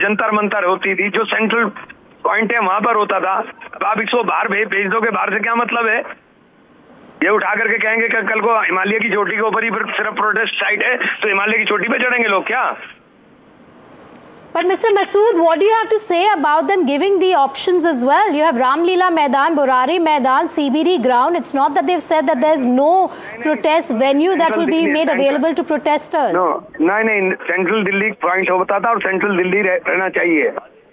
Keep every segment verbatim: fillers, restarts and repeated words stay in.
जंतर मंतर होती थी, जो सेंट्रल पॉइंट है वहां पर होता था। अब आप इसको बाहर भेज भेज दोगे, बाहर से क्या मतलब है? ये उठा करके कहेंगे कि कल को हिमालय की चोटी के ऊपर ही सिर्फ प्रोटेस्ट साइट है, तो हिमालय की चोटी पे चढ़ेंगे लोग क्या? But Mister Masood, what do you have to say about them giving the options as well? You have Ramlila Maidan, Burari Maidan, C B D ground. It's not that they've said that there's no protest venue that will be made available to protesters. No, नहीं नहीं, central Delhi point होता था और central Delhi रहना चाहिए।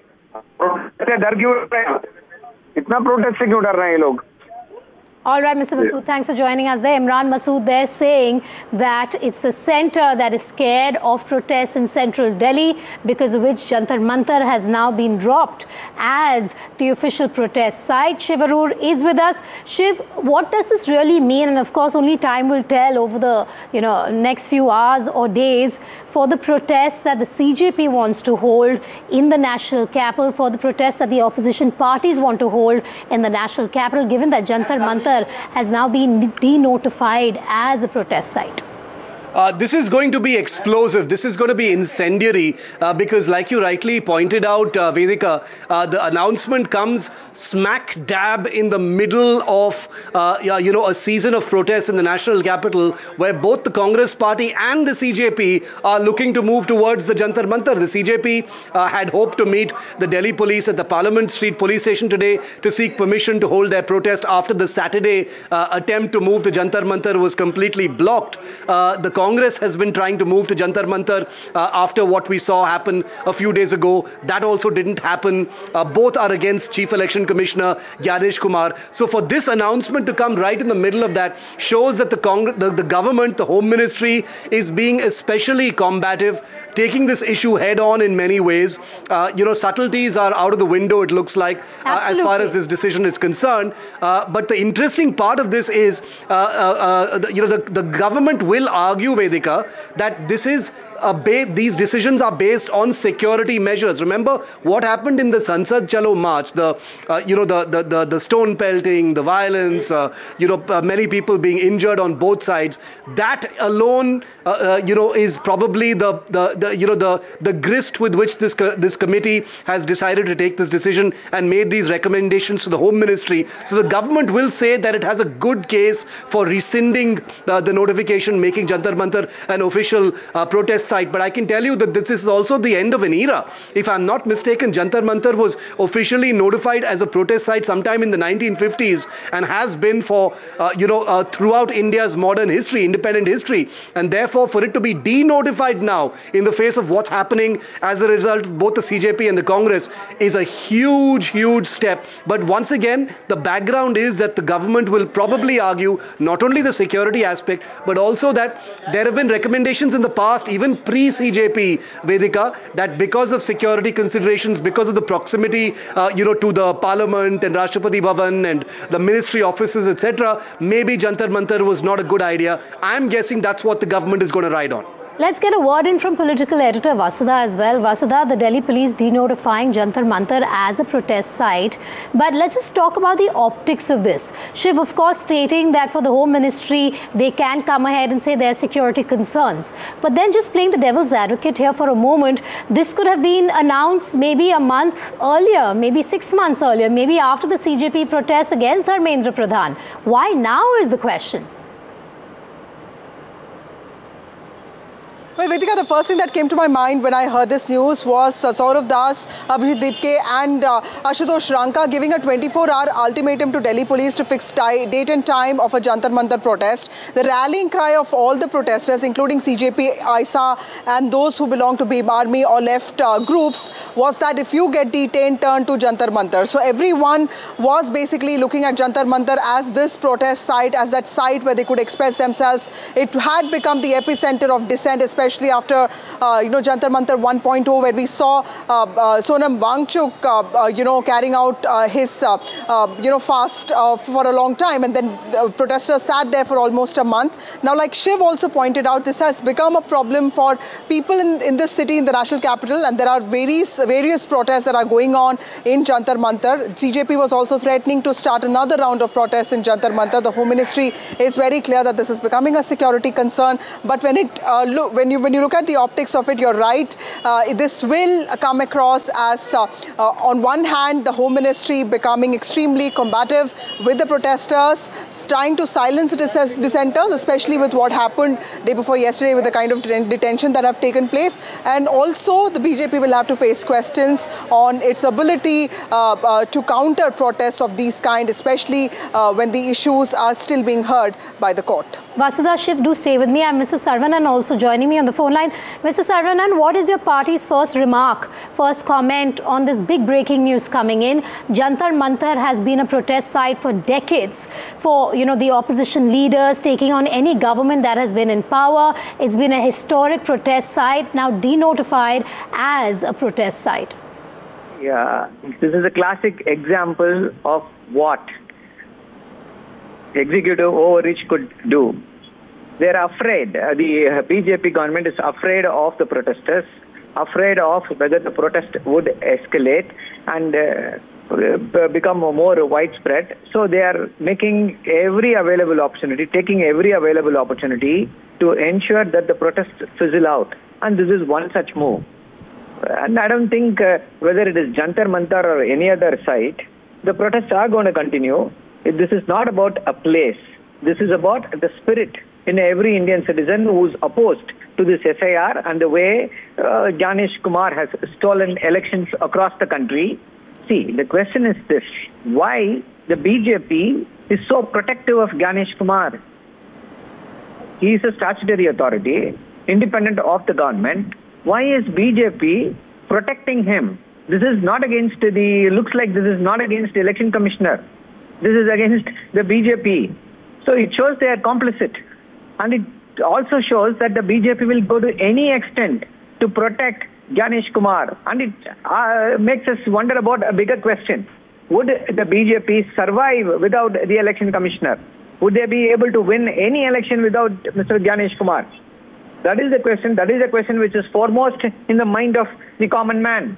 Protest डर क्यों रहे हैं? इतना प्रोटेस्ट से क्यों डर रहे हैं ये लोग? All right, Mister Masood, thanks for joining us there. Imran Masood there saying that it's the centre that is scared of protests in central Delhi, because of which Jantar Mantar has now been dropped as the official protest site. Shiv Arur is with us. Shiv, what does this really mean? And of course, only time will tell over the you know next few hours or days for the protests that the C J P wants to hold in the national capital, for the protests that the opposition parties want to hold in the national capital, given that Jantar Mantar has now been denotified as a protest site. Uh, this is going to be explosive. This is going to be incendiary uh, because, like you rightly pointed out, uh, Vedika, uh, the announcement comes smack dab in the middle of, uh, you know, a season of protests in the national capital, where both the Congress party and the C J P are looking to move towards the Jantar Mantar. The C J P uh, had hoped to meet the Delhi police at the Parliament Street police station today to seek permission to hold their protest after the Saturday uh, attempt to move to Jantar Mantar was completely blocked. Uh, the Congress has been trying to move to Jantar Mantar uh, after what we saw happen a few days ago. That also didn't happen. Uh, both are against Chief Election Commissioner Gyanesh Kumar. So for this announcement to come right in the middle of that shows that the, Cong the, the government, the Home Ministry, is being especially combative, taking this issue head on in many ways. Uh, you know, subtleties are out of the window, it looks like, uh, as far as this decision is concerned. Uh, but the interesting part of this is, uh, uh, uh, the, you know, the, the government will argue, Vedika, that this is Uh, these decisions are based on security measures. Remember what happened in the Sansad Chalo March, the uh, you know the, the the the stone pelting, the violence, uh, you know uh, many people being injured on both sides. That alone uh, uh, you know is probably the, the the you know the the grist with which this co this committee has decided to take this decision and made these recommendations to the Home Ministry. So the government will say that it has a good case for rescinding uh, the notification, making Jantar Mantar an official uh, protest site. But I can tell you that this is also the end of an era. If I'm not mistaken, Jantar Mantar was officially notified as a protest site sometime in the nineteen fifties and has been for, uh, you know, uh, throughout India's modern history, independent history. And therefore, for it to be denotified now in the face of what's happening as a result of both the C J P and the Congress is a huge, huge step. But once again, the background is that the government will probably argue not only the security aspect, but also that there have been recommendations in the past, even pre-C J P, Vedika, that because of security considerations, because of the proximity, uh, you know, to the Parliament and Rashtrapati Bhavan and the ministry offices, et cetera, maybe Jantar Mantar was not a good idea. I'm guessing that's what the government is going to ride on. Let's get a word in from political editor Vasudha as well. Vasudha, the Delhi police denotifying Jantar Mantar as a protest site. But let's just talk about the optics of this. Shiv, of course, stating that for the Home Ministry, they can come ahead and say there are security concerns. But then just playing the devil's advocate here for a moment, this could have been announced maybe a month earlier, maybe six months earlier, maybe after the C J P protests against Dharmendra Pradhan. Why now is the question? Well, Vedika, the first thing that came to my mind when I heard this news was uh, Saurav Das, Abhijit Dipke and uh, Ashutosh Ranka giving a twenty-four hour ultimatum to Delhi police to fix date and time of a Jantar Mantar protest. The rallying cry of all the protesters, including C J P, I S A and those who belong to Bhim Army or left uh, groups, was that if you get detained, turn to Jantar Mantar. So everyone was basically looking at Jantar Mantar as this protest site, as that site where they could express themselves. It had become the epicenter of dissent, especially especially after, uh, you know, Jantar Mantar one point oh, where we saw uh, uh, Sonam Wangchuk, uh, uh, you know, carrying out uh, his, uh, uh, you know, fast uh, for a long time. And then uh, protesters sat there for almost a month. Now, like Shiv also pointed out, this has become a problem for people in, in this city, in the national capital. And there are various, various protests that are going on in Jantar Mantar. C J P was also threatening to start another round of protests in Jantar Mantar. The Home Ministry is very clear that this is becoming a security concern. But when it, uh, look, when you you when you look at the optics of it, you're right. Uh, this will come across as, uh, uh, on one hand, the Home Ministry becoming extremely combative with the protesters, trying to silence the dissenters, especially with what happened day before yesterday with the kind of detention that have taken place. And also, the B J P will have to face questions on its ability uh, uh, to counter protests of these kind, especially uh, when the issues are still being heard by the court. Vasudha, Shiv, do stay with me. I'm Missus Saravanan also joining me on the phone line. Missus Saravanan, what is your party's first remark, first comment on this big breaking news coming in? Jantar Mantar has been a protest site for decades for, you know, the opposition leaders taking on any government that has been in power. It's been a historic protest site, now denotified as a protest site. Yeah, this is a classic example of what executive overreach could do. They're afraid, uh, the uh, B J P government is afraid of the protesters, afraid of whether the protest would escalate and uh, become more widespread. So they are making every available opportunity, taking every available opportunity to ensure that the protests fizzle out. And this is one such move. And I don't think uh, whether it is Jantar Mantar or any other site, the protests are going to continue. This is not about a place. This is about the spirit in every Indian citizen who is opposed to this S I R and the way uh, Gyanesh Kumar has stolen elections across the country. See, the question is this: why the B J P is so protective of Gyanesh Kumar? He is a statutory authority, independent of the government. Why is B J P protecting him? This is not against the, looks like this is not against the election commissioner. This is against the B J P. So it shows they are complicit. And it also shows that the B J P will go to any extent to protect Gyanesh Kumar. And it uh, makes us wonder about a bigger question. Would the B J P survive without the election commissioner? Would they be able to win any election without Mister Gyanesh Kumar? That is the question. That is the question which is foremost in the mind of the common man.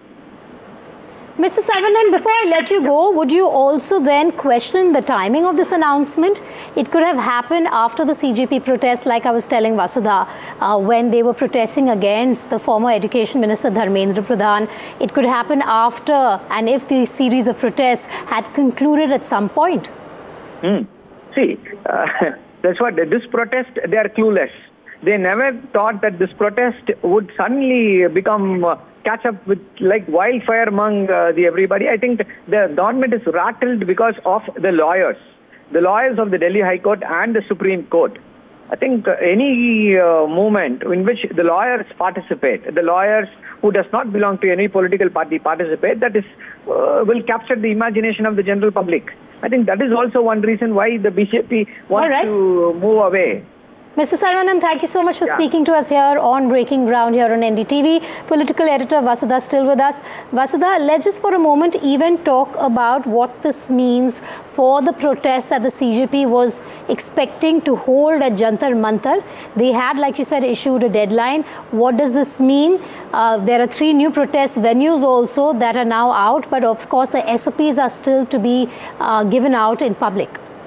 Mister Saravanan, before I let you go, would you also then question the timing of this announcement? It could have happened after the C J P protest, like I was telling Vasudha, uh, when they were protesting against the former Education Minister Dharmendra Pradhan. It could happen after, and if the series of protests had concluded at some point. Hmm. See, uh, that's what, this protest, they are clueless. They never thought that this protest would suddenly become... Uh, catch up with like wildfire among uh, the everybody. I think the government is rattled because of the lawyers, the lawyers of the Delhi High Court and the Supreme Court. I think uh, any uh, movement in which the lawyers participate, the lawyers who does not belong to any political party participate, that is uh, will capture the imagination of the general public. I think that is also one reason why the B J P wants right. to move away. Mister Saravanan, thank you so much for yeah. speaking to us here on Breaking Ground here on N D T V. Political editor Vasudha still with us. Vasudha, let's just for a moment even talk about what this means for the protest that the C J P was expecting to hold at Jantar Mantar. They had, like you said, issued a deadline. What does this mean? Uh, there are three new protest venues also that are now out, but of course the S O Ps are still to be uh, given out in public.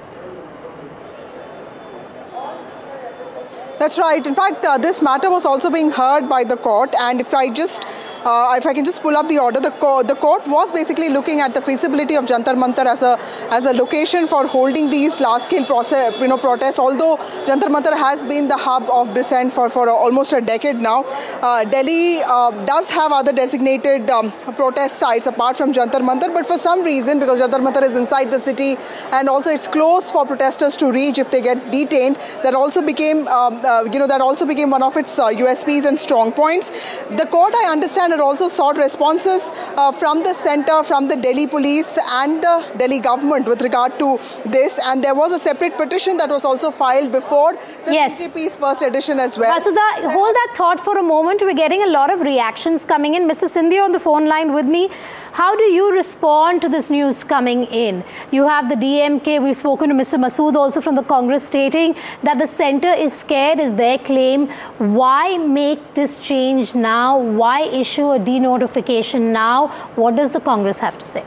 That's right. In fact, uh, this matter was also being heard by the court. And if I just, uh, if I can just pull up the order, the, co the court was basically looking at the feasibility of Jantar Mantar as a as a location for holding these large-scale process, you know, protests. Although Jantar Mantar has been the hub of dissent for for almost a decade now, uh, Delhi uh, does have other designated um, protest sites apart from Jantar Mantar. But for some reason, because Jantar Mantar is inside the city and also it's close for protesters to reach if they get detained, that also became um, Uh, you know, that also became one of its uh, U S Ps and strong points. The court, I understand, had also sought responses uh, from the centre, from the Delhi police and the Delhi government with regard to this. And there was a separate petition that was also filed before the yes. B J P's first edition as well. Vasudha, hold that thought for a moment. We're getting a lot of reactions coming in. Missus Scindia on the phone line with me. How do you respond to this news coming in? You have the D M K, we've spoken to Mister Masood also from the Congress stating that the centre is scared, is their claim. Why make this change now? Why issue a denotification now? What does the Congress have to say?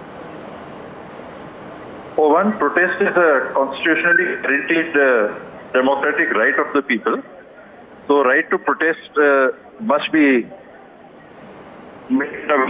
For one, protest is a constitutionally guaranteed uh, democratic right of the people. So right to protest uh, must be made